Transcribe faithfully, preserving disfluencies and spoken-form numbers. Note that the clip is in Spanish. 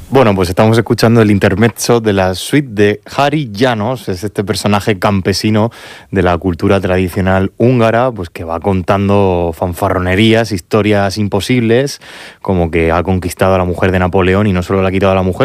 Bueno, pues estamos escuchando el intermezzo de la suite de Hari János, es este personaje campesino de la cultura tradicional húngara, pues que va contando fanfarronerías, historias imposibles, como que ha conquistado a la mujer de Napoleón y no solo la ha quitado a la mujer,